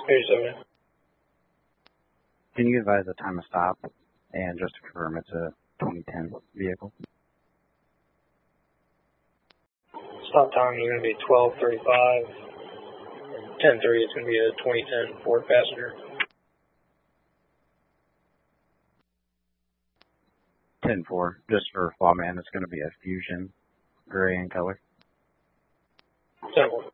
37. Can you advise the time of stop? And just to confirm, it's a 2010 vehicle. Stop time is going to be 12:35. 10:30 it's going to be a 2010 Ford Passenger. 10-4, just for Flawman, it's going to be a Fusion, gray in color. 10-4.